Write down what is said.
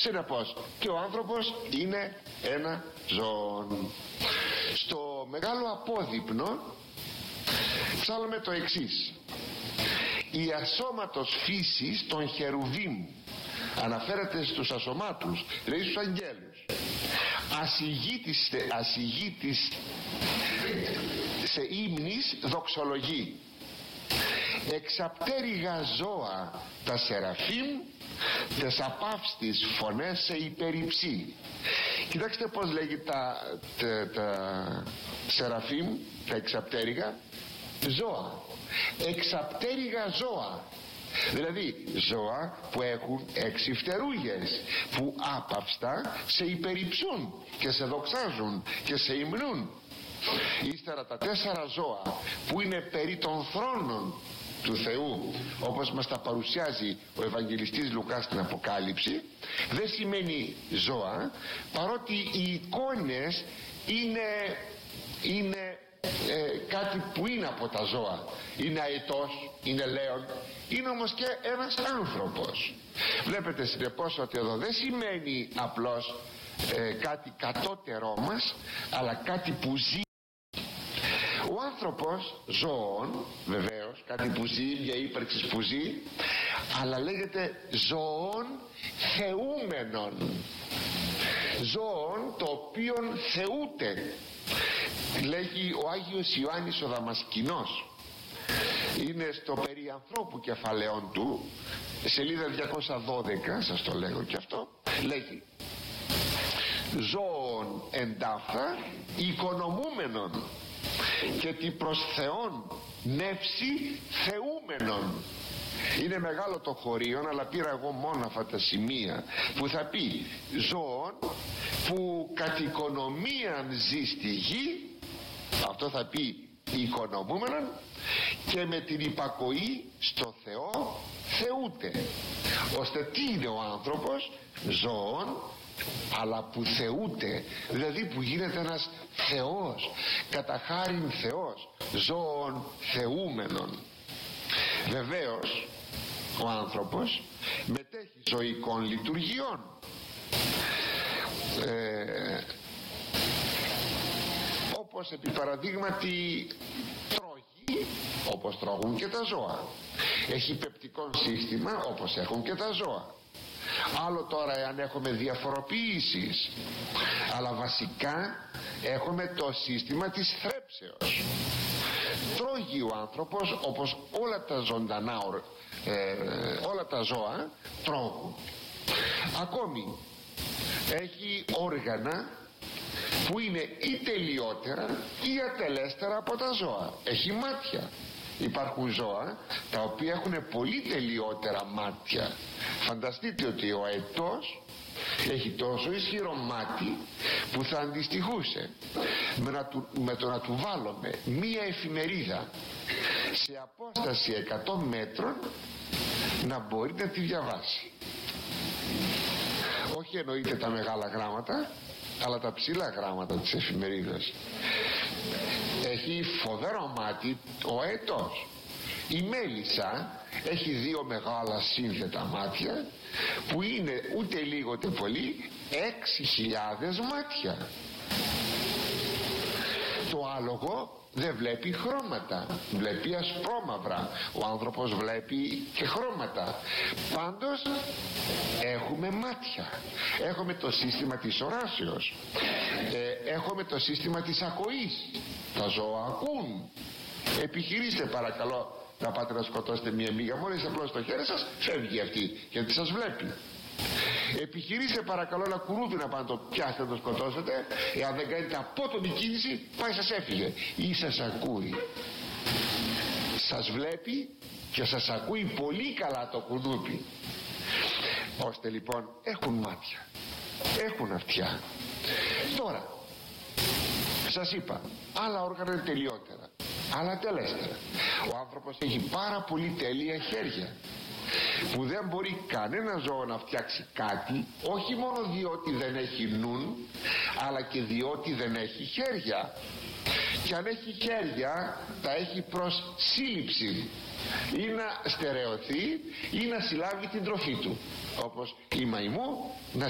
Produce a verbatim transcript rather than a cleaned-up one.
Συνεπώς και ο άνθρωπος είναι ένα ζώο. Στο μεγάλο απόδειπνο ψάλαμε το εξής: η ασώματος φύσης των χερουβίμ, αναφέρεται στους ασωμάτους, δηλαδή στους αγγέλους, ασυγήτης, ασυγήτης σε ύμνης δοξολογεί. Εξαπτέρυγα ζώα τα σεραφείμ, τες απαύστης φωνές σε υπερυψή. Κοιτάξτε πως λέγει τα, τα, τα σεραφείμ, τα εξαπτέρυγα ζώα. Εξαπτέρυγα ζώα, δηλαδή ζώα που έχουν έξι φτερούγες, που άπαυστα σε υπερυψούν και σε δοξάζουν και σε υμνούν. Ύστερα τα τέσσερα ζώα που είναι περί των θρόνων του Θεού, όπως μας τα παρουσιάζει ο Ευαγγελιστής Λουκάς στην Αποκάλυψη, δεν σημαίνει ζώα, παρότι οι εικόνες είναι, είναι ε, κάτι που είναι από τα ζώα. Είναι αετός, είναι λέον, είναι όμως και ένας άνθρωπος. Βλέπετε συνεπώς ότι εδώ δεν σημαίνει απλώς ε, κάτι κατώτερό μας, αλλά κάτι που ζει. Ο άνθρωπος ζώων, βεβαίως, κάτι που ζει, μια ύπαρξη που ζει, αλλά λέγεται ζώων θεούμενων, ζώων το οποίον θεούται. Λέγει ο Άγιος Ιωάννης ο Δαμασκηνός, είναι στο περί ανθρώπου κεφαλαίων του, σελίδα διακόσια δώδεκα, σας το λέγω και αυτό, λέγει: ζώων εντάφθα οικονομούμενων και τι προς Θεόν νεύση θεούμενων. Είναι μεγάλο το χωρίον, αλλά πήρα εγώ μόνο αυτά τα σημεία που θα πει ζώων που κατ' οικονομίαν ζει στη γη, αυτό θα πει οικονομούμενον, και με την υπακοή στο Θεό θεούται. Ώστε τι είναι ο άνθρωπος? Ζώων, αλλά που θεούται, δηλαδή που γίνεται ένας Θεός, κατά χάριν Θεός, ζώων θεούμενων. Βεβαίως ο άνθρωπος μετέχει ζωικών λειτουργιών, ε, όπως επί παραδείγματι τρώγει όπως τρώγουν και τα ζώα, έχει πεπτικό σύστημα όπως έχουν και τα ζώα. Άλλο τώρα εάν έχουμε διαφοροποιήσεις, αλλά βασικά έχουμε το σύστημα της θρέψεως. Τρώγει ο άνθρωπος όπως όλα τα ζωντανά ε, όλα τα ζώα τρώγουν. Ακόμη έχει όργανα που είναι ή τελειότερα ή ατελέστερα από τα ζώα. Έχει μάτια. Υπάρχουν ζώα τα οποία έχουν πολύ τελειότερα μάτια. Φανταστείτε ότι ο αετός έχει τόσο ισχυρό μάτι που θα αντιστοιχούσε με, να του, με το να του βάλουμε μία εφημερίδα σε απόσταση εκατό μέτρων να μπορεί να τη διαβάσει. Όχι εννοείται τα μεγάλα γράμματα, αλλά τα ψηλά γράμματα της εφημερίδας. Έχει φοβερό μάτι ο αετός. Η μέλισσα έχει δύο μεγάλα σύνθετα μάτια που είναι ούτε λίγο ούτε πολύ έξι χιλιάδες μάτια. Το άλογο δεν βλέπει χρώματα, βλέπει ασπρόμαυρα. Ο άνθρωπος βλέπει και χρώματα. Πάντως έχουμε μάτια. Έχουμε το σύστημα της οράσεως, ε, έχουμε το σύστημα της ακοής. Τα ζώα ακούν. Επιχειρήστε παρακαλώ να πάτε να σκοτώσετε μία μύγα, μόλις απλώς το χέρι σας φεύγει αυτή, γιατί σας βλέπει. Επιχειρήστε παρακαλώ ένα κουρούδι να πάτε να το πιάσετε να το σκοτώσετε, εάν δεν κάνετε απότομη κίνηση πάει σας έφυγε. Ή σας ακούει, σας βλέπει και σας ακούει πολύ καλά το κουνούπι. Ώστε λοιπόν έχουν μάτια, έχουν αυτιά. Τώρα σας είπα, άλλα όργανα είναι τελειότερα, άλλα τελέστερα. Ο άνθρωπος έχει πάρα πολύ τέλεια χέρια που δεν μπορεί κανένα ζώο να φτιάξει κάτι, όχι μόνο διότι δεν έχει νουν, αλλά και διότι δεν έχει χέρια. Και αν έχει χέρια τα έχει προς σύλληψη, ή να στερεωθεί ή να συλλάβει την τροφή του, όπως η μαϊμού να